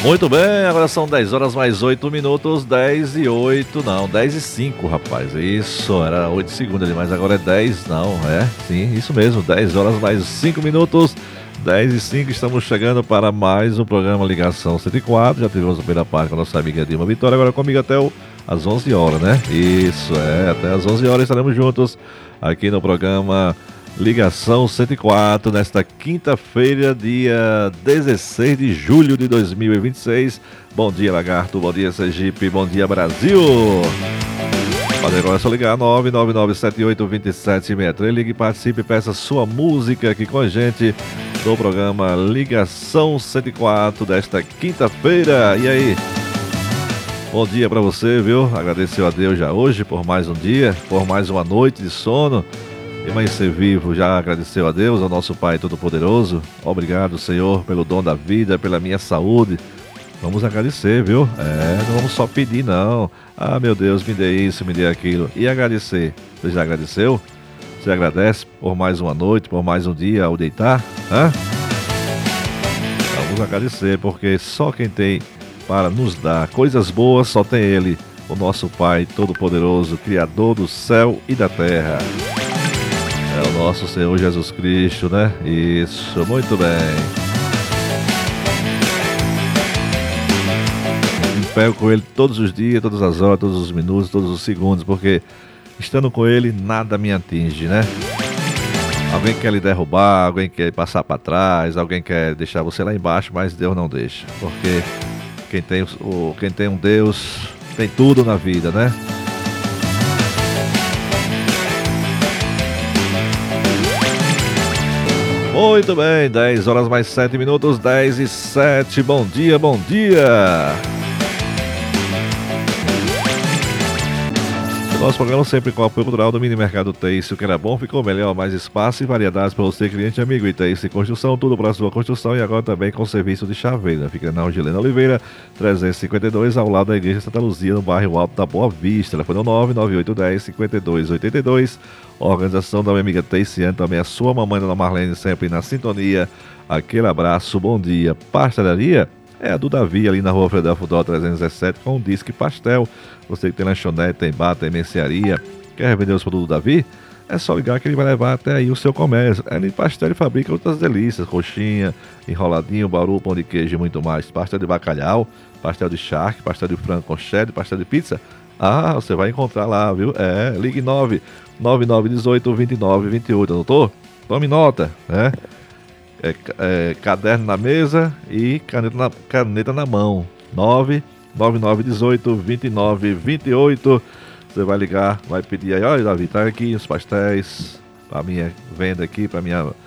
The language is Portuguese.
Muito bem, agora são 10 horas mais 8 minutos, 10 e 8, não, 10 e 5, rapaz, isso, era 8 segundos ali, mas agora é 10, não, sim, isso mesmo, 10 horas mais 5 minutos, 10 e 5, estamos chegando para mais um programa Ligação 104, já tivemos a primeira parte com a nossa amiga Dilma Vitória, agora comigo até às 11 horas, né? Isso, até às 11 horas estaremos juntos aqui no programa Ligação 104, nesta quinta-feira, dia 16 de julho de 2026. Bom dia, Lagarto, bom dia, Sergipe, bom dia, Brasil. Pode agora só ligar 999782763. Ligue e participe, peça sua música aqui com a gente no programa Ligação 104 desta quinta-feira. E aí? Bom dia pra você, viu? Agradeceu a Deus já hoje por mais um dia, por mais uma noite de sono. E amanhecer vivo, já agradeceu a Deus, ao nosso Pai Todo-Poderoso. Obrigado, Senhor, pelo dom da vida, pela minha saúde. Vamos agradecer, viu? Não vamos só pedir, não. Ah, meu Deus, me dê isso, me dê aquilo. E agradecer. Você já agradeceu? Você agradece por mais uma noite, por mais um dia ao deitar? Vamos agradecer, porque só quem tem para nos dar coisas boas, só tem Ele, o nosso Pai Todo-Poderoso, Criador do céu e da terra. É o nosso Senhor Jesus Cristo, né? Isso, muito bem. Me pego com Ele todos os dias, todas as horas, todos os minutos, todos os segundos, porque estando com Ele, nada me atinge, né? Alguém quer lhe derrubar, alguém quer passar para trás, alguém quer deixar você lá embaixo, mas Deus não deixa. Porque quem tem um Deus tem tudo na vida, né? Muito bem, 10 horas mais 7 minutos, 10 e 7. Bom dia, bom dia. O nosso programa sempre com o apoio cultural do Mini Mercado Têxtil, que era bom, ficou melhor, mais espaço e variedades para você, cliente amigo. E Têxtil Construção, tudo para a sua construção, e agora também com serviço de chaveira. Fica na Angelina Oliveira, 352, ao lado da Igreja Santa Luzia, no bairro Alto da Boa Vista. Telefone 99810-5282. Organização da minha amiga Teiciane, também a sua mamãe, Dona Marlene, sempre na sintonia. Aquele abraço, bom dia. Pastelaria é a do Davi, ali na rua Fredel Fudó 317, com o Disque Pastel. Você que tem lanchonete, tem bar, tem mercearia, quer vender os produtos do Davi? É só ligar que ele vai levar até aí o seu comércio. Ele pastel e fabrica outras delícias, coxinha, enroladinho, bauru, pão de queijo e muito mais. Pastel de bacalhau, pastel de charque, pastel de frango com cheddar, pastel de pizza. Ah, você vai encontrar lá, viu? Ligue 999182928, anotou? Tome nota, né? Caderno na mesa e caneta na mão. 999182928. Você vai ligar, vai pedir aí, olha, Davi, tá aqui os pastéis para minha venda aqui, para minha